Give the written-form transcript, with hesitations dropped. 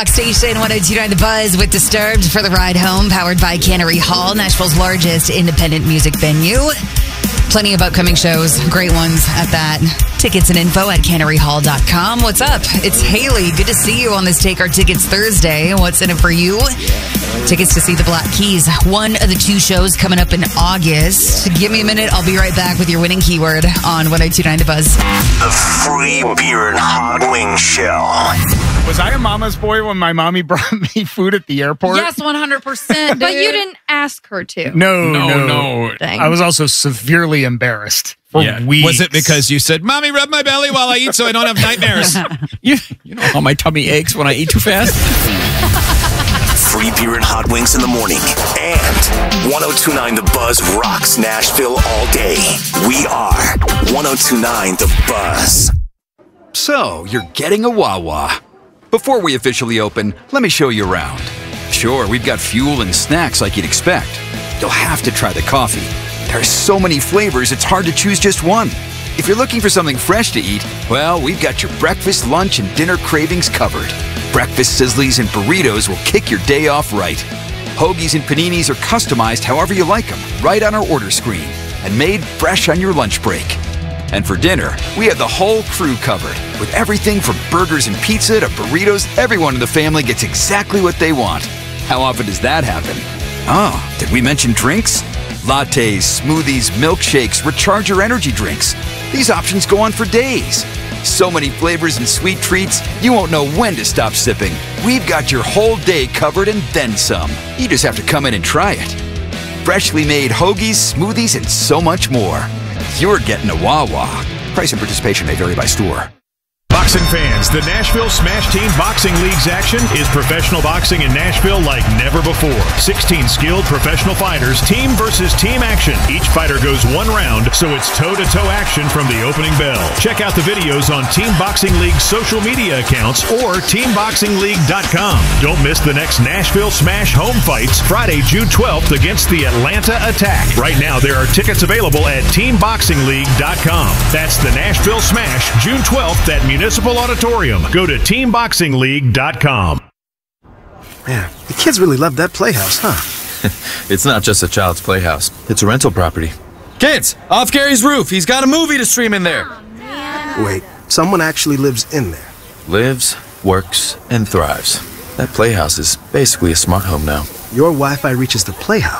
Station 102.9 The Buzz with Disturbed for the ride home, powered by Cannery Hall, Nashville's largest independent music venue. Plenty of upcoming shows, great ones at that. Tickets and info at canneryhall.com. What's up? It's Haley. Good to see you on this Take Our Tickets Thursday. What's in it for you? Tickets to see the Black Keys, one of the two shows coming up in August. Give me a minute. I'll be right back with your winning keyword on 102.9 The Buzz. The Free Beer and Hot Wing Show. Was I a mama's boy when my mommy brought me food at the airport? Yes, 100%. But you didn't ask her to. No. Dang. I was also severely embarrassed for weeks. Was it because you said, "Mommy, rub my belly while I eat so I don't have nightmares"? You know how my tummy aches when I eat too fast? Free beer and hot wings in the morning. And 1029 The Buzz rocks Nashville all day. We are 1029 The Buzz. So, you're getting a Wawa. Before we officially open, let me show you around. Sure, we've got fuel and snacks like you'd expect. You'll have to try the coffee. There are so many flavors, it's hard to choose just one. If you're looking for something fresh to eat, well, we've got your breakfast, lunch, and dinner cravings covered. Breakfast sizzlies and burritos will kick your day off right. Hoagies and paninis are customized however you like them, right on our order screen, and made fresh on your lunch break. And for dinner, we have the whole crew covered. With everything from burgers and pizza to burritos, everyone in the family gets exactly what they want. How often does that happen? Oh, did we mention drinks? Lattes, smoothies, milkshakes, recharger energy drinks. These options go on for days. So many flavors and sweet treats, you won't know when to stop sipping. We've got your whole day covered and then some. You just have to come in and try it. Freshly made hoagies, smoothies, and so much more. You're getting a Wawa. Price and participation may vary by store. Boxing fans, the Nashville Smash Team Boxing League's action is professional boxing in Nashville like never before. 16 skilled professional fighters, team versus team action. Each fighter goes one round, so it's toe-to-toe action from the opening bell. Check out the videos on Team Boxing League's social media accounts or teamboxingleague.com. Don't miss the next Nashville Smash home fights Friday, June 12th against the Atlanta Attack. Right now, there are tickets available at teamboxingleague.com. That's the Nashville Smash, June 12th at Municipal Auditorium. Go to teamboxingleague.com. Man, the kids really love that playhouse, huh? It's not just a child's playhouse. It's a rental property. Kids, off Gary's roof. He's got a movie to stream in there. Wait, someone actually lives in there? Lives, works, and thrives. That playhouse is basically a smart home now. Your Wi-Fi reaches the playhouse.